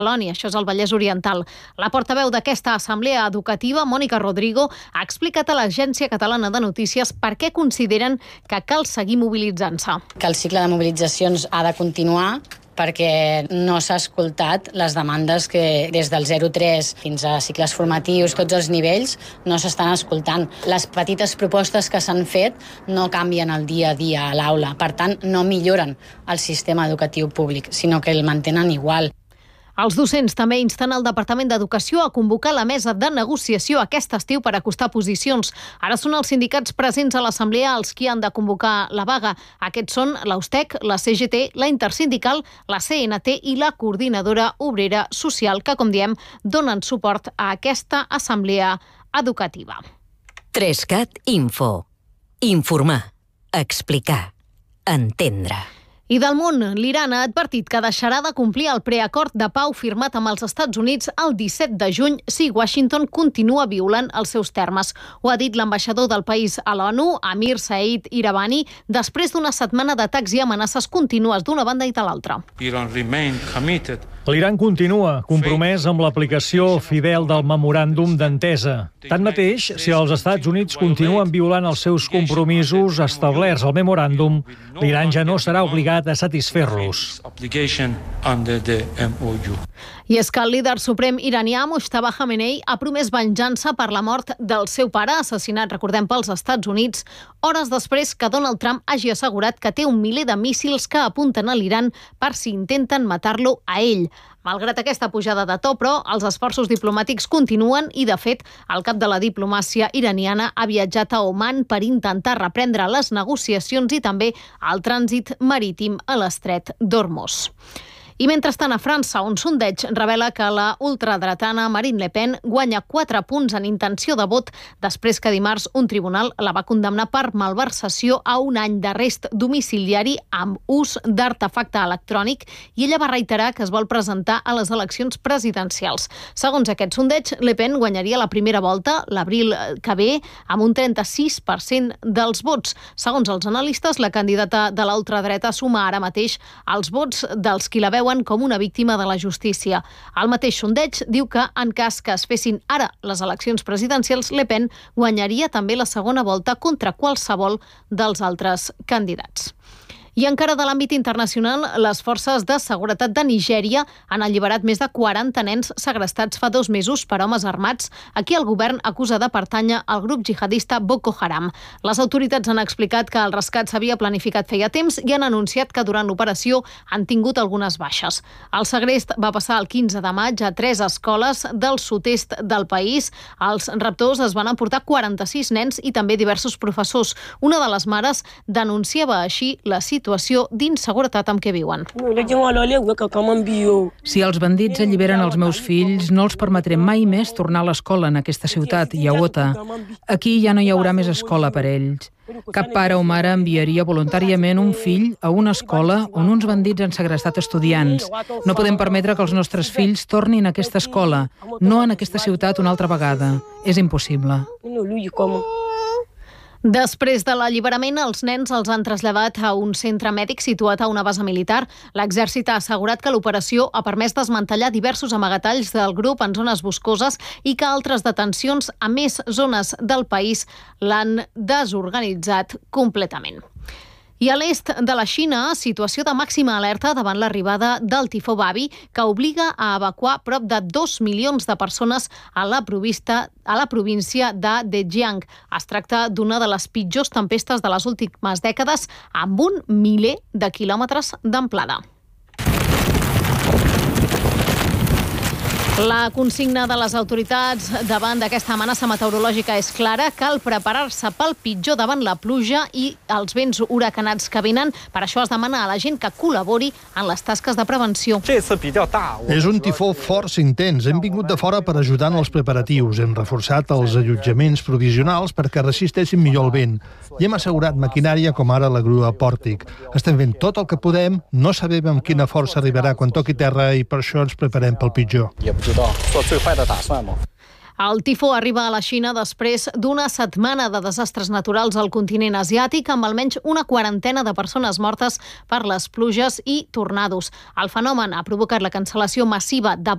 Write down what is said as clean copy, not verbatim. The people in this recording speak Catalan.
Colònia, això és el Vallès Oriental. La portaveu d'aquesta assemblea educativa, Mònica Rodrigo, ha explicat a l'Agència Catalana de Notícies per què consideren que cal seguir mobilitzant-se. Que el cicle de mobilitzacions ha de continuar perquè no s'ha escoltat les demandes que des del 0-3 fins a cicles formatius, tots els nivells, no s'estan escoltant. Les petites propostes que s'han fet no canvien el dia a dia a l'aula, per tant, no milloren el sistema educatiu públic, sinó que el mantenen igual. Els docents també insten el Departament d'Educació a convocar la mesa de negociació aquest estiu per acostar posicions. Ara són els sindicats presents a l'Assemblea els qui han de convocar la vaga. Aquests són l'Austec, la CGT, la Intersindical, la CNT i la Coordinadora Obrera Social, que, com diem, donen suport a aquesta assemblea educativa. 3CAT Info. Informar, explicar, entendre. I del món, l'Iran ha advertit que deixarà de complir el preacord de pau firmat amb els Estats Units el 17 de juny si Washington continua violant els seus termes. Ho ha dit l'ambaixador del país a l'ONU, Amir Saeed Iravani, després d'una setmana d'atacs i amenaces contínues d'una banda i de l'altra. L'Iran continua compromès amb l'aplicació fidel del memoràndum d'entesa. Tanmateix, si els Estats Units continuen violant els seus compromisos establerts al memoràndum, l'Iran ja no serà obligat a satisfer-los. I és que el líder suprem iranià Mojtaba Khamenei ha promès venjança per la mort del seu pare, assassinat, recordem, pels Estats Units, hores després que Donald Trump hagi assegurat que té un miler de míssils que apunten a l'Iran per si intenten matar-lo a ell. Malgrat aquesta pujada de to, però, els esforços diplomàtics continuen i, de fet, el cap de la diplomàcia iraniana ha viatjat a Oman per intentar reprendre les negociacions i també el trànsit marítim a l'estret d'Hormuz. I mentrestant, a França, un sondeig revela que la ultradretana Marine Le Pen guanya 4 punts en intenció de vot després que dimarts un tribunal la va condemnar per malversació a un any d'arrest domiciliari amb ús d'artefacte electrònic i ella va reiterar que es vol presentar a les eleccions presidencials. Segons aquest sondeig, Le Pen guanyaria la primera volta l'abril que ve amb un 36% dels vots. Segons els analistes, la candidata de la ultradreta suma ara mateix els vots dels qui la veuen com una víctima de la justícia. El mateix sondeig diu que, en cas que es fessin ara les eleccions presidencials, Le Pen guanyaria també la segona volta contra qualsevol dels altres candidats. I encara de l'àmbit internacional, les forces de seguretat de Nigèria han alliberat més de 40 nens segrestats fa 2 mesos per homes armats a qui el govern acusa de pertànyer al grup jihadista Boko Haram. Les autoritats han explicat que el rescat s'havia planificat feia temps i han anunciat que durant l'operació han tingut algunes baixes. El segrest va passar el 15 de maig a 3 escoles del sud-est del país. Els raptors es van emportar 46 nens i també diversos professors. Una de les mares denunciava així la situació d'inseguretat amb què viuen. Si els bandits alliberen els meus fills, no els permetré mai més tornar a l'escola en aquesta ciutat, Yaoota. Aquí ja no hi haurà més escola per ells. Cap pare o mare enviaria voluntàriament un fill a una escola on uns bandits han segrestat estudiants. No podem permetre que els nostres fills tornin a aquesta escola, no en aquesta ciutat una altra vegada. És impossible. Després de l'alliberament, els nens els han traslladat a un centre mèdic situat a una base militar. L'exèrcit ha assegurat que l'operació ha permès desmantellar diversos amagatalls del grup en zones boscoses i que altres detencions a més zones del país l'han desorganitzat completament. I a l'est de la Xina, situació de màxima alerta davant l'arribada del tifó Babi, que obliga a evacuar prop de 2 milions de persones a la província de Zhejiang. Es tracta d'una de les pitjors tempestes de les últimes dècades, amb un miler de quilòmetres d'amplada. La consigna de les autoritats davant d'aquesta amenaça meteorològica és clara. Cal preparar-se pel pitjor davant la pluja i els vents huracanats que venen. Per això es demana a la gent que col·labori en les tasques de prevenció. És un tifó força intens. Hem vingut de fora per ajudar en els preparatius. Hem reforçat els allotjaments provisionals perquè resisteixin millor el vent. I hem assegurat maquinària com ara la grua pòrtic. Estem fent tot el que podem. No sabem amb quina força arribarà quan toqui terra i per això ens preparem pel pitjor. El tifó arriba a la Xina després d'una setmana de desastres naturals al continent asiàtic, amb almenys una quarantena de persones mortes per les pluges i tornados. El fenomen ha provocat la cancel·lació massiva de